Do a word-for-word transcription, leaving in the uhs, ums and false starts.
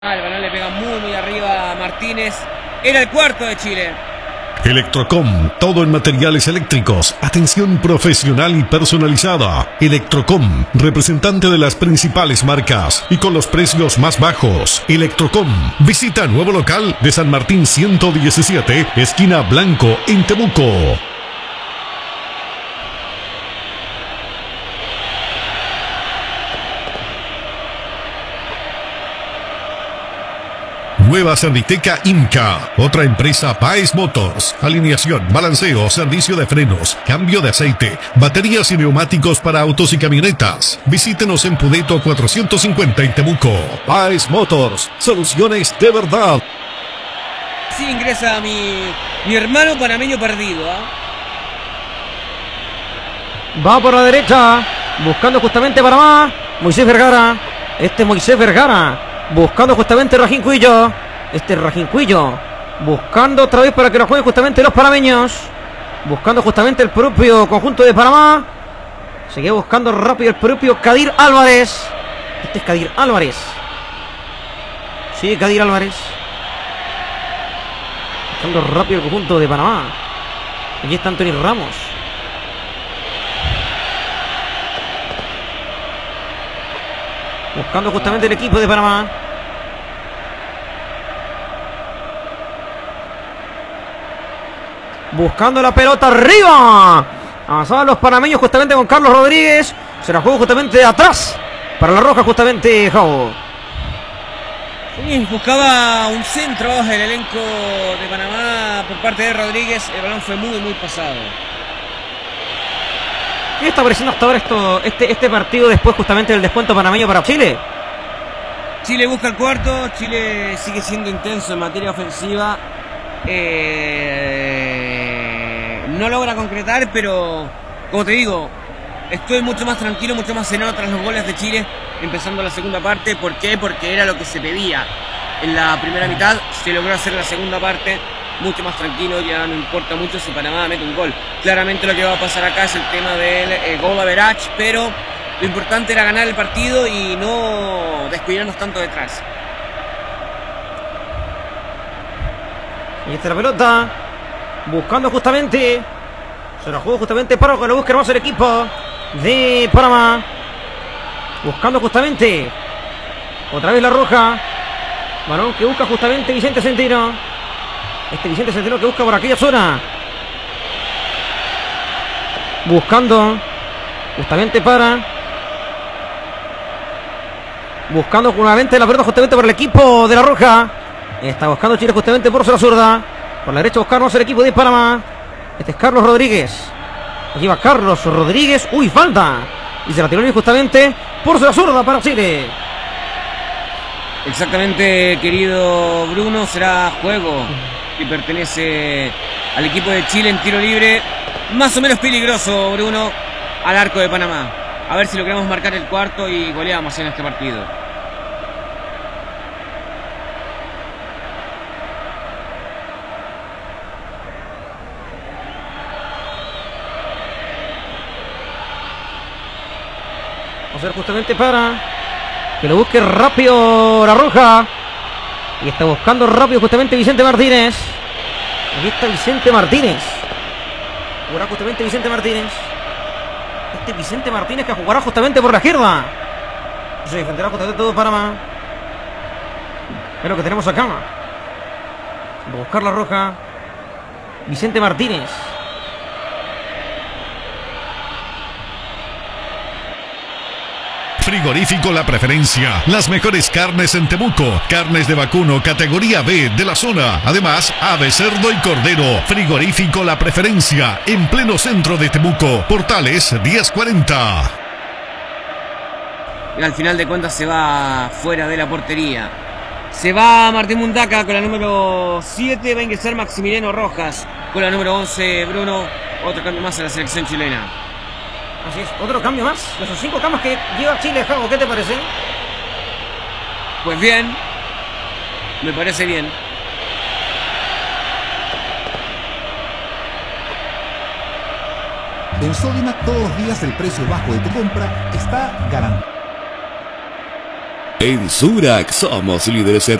El balón le pega muy muy arriba a Martínez. Era el cuarto de Chile. Electrocom, todo en materiales eléctricos, atención profesional y personalizada. Electrocom, representante de las principales marcas y con los precios más bajos. Electrocom, visita nuevo local de San Martín ciento diecisiete, esquina Blanco, en Temuco. Nueva Cerniteca Inca, otra empresa Paes Motors, alineación, balanceo, servicio de frenos, cambio de aceite, baterías y neumáticos para autos y camionetas. Visítenos en Pudeto cuatrocientos cincuenta en Temuco. Paes Motors, soluciones de verdad. Sí, ingresa mi, mi hermano panameño perdido. ¿eh? Va por la derecha, buscando justamente Panamá. Moisés Vergara, este es Moisés Vergara. Buscando justamente Rajín Cuillo. Este es Rajín Cuillo. Buscando otra vez para que lo jueguen justamente los panameños. Buscando justamente el propio conjunto de Panamá. Sigue buscando rápido el propio Kadir Álvarez. Este es Kadir Álvarez. Sigue Kadir Álvarez. Buscando rápido el conjunto de Panamá. Allí está Anthony Ramos. Buscando justamente el equipo de Panamá. Buscando la pelota arriba. Avanzaban los panameños justamente con Carlos Rodríguez. Se la jugó justamente de atrás. Para la roja justamente Jau. Sí, buscaba un centro el elenco de Panamá por parte de Rodríguez. El balón fue muy muy pasado. ¿Qué está pareciendo hasta ahora esto, este, este partido después justamente del descuento panameño para Chile? Chile busca el cuarto, Chile sigue siendo intenso en materia ofensiva. Eh, no logra concretar, pero como te digo, estoy mucho más tranquilo, mucho más cenado tras los goles de Chile, empezando la segunda parte. ¿Por qué? Porque era lo que se pedía en la primera mitad, se logró hacer la segunda parte. Mucho más tranquilo, ya no importa mucho si Panamá mete un gol. Claramente lo que va a pasar acá es el tema del eh, goal average, pero lo importante era ganar el partido y no descuidarnos tanto detrás. Y esta la pelota, buscando justamente, se la jugó justamente para que lo busque hermoso el equipo de Panamá. Buscando justamente, otra vez la roja. Balón que busca justamente Vicente Centeno. Este Vicente Centeno que busca por aquella zona. Buscando justamente para. Buscando nuevamente la pelota justamente por el equipo de la roja. Está buscando Chile justamente por la zurda. Por la derecha buscarnos el equipo de Panamá. Este es Carlos Rodríguez. Aquí va Carlos Rodríguez. Uy, falta. Y se la tiró justamente por la zurda para Chile. Exactamente, querido Bruno. Será juego que pertenece al equipo de Chile en tiro libre. Más o menos peligroso, Bruno, al arco de Panamá. A ver si logramos marcar el cuarto y goleamos en este partido. Vamos a ver justamente para que lo busque rápido la roja. Y está buscando rápido justamente Vicente Martínez. Aquí está Vicente Martínez. Jugará justamente Vicente Martínez. Este Vicente Martínez que jugará justamente por la izquierda. Se defenderá justamente todo Panamá. Es lo que tenemos acá. Vamos a buscar la roja. Vicente Martínez. Frigorífico La Preferencia, las mejores carnes en Temuco, carnes de vacuno categoría B de la zona, además ave, cerdo y cordero. Frigorífico La Preferencia, en pleno centro de Temuco, Portales diez cuarenta. Y al final de cuentas se va fuera de la portería. Se va Martín Mundaca con la número siete, va a ingresar Maximiliano Rojas con la número once, Bruno. Otro cambio más en la selección chilena. Así es, otro cambio más. Esos cinco cambios que lleva Chile, Jago, ¿qué te parece? Pues bien, me parece bien. En Sodimac todos los días el precio bajo de tu compra está garantizado. En Surac somos líderes en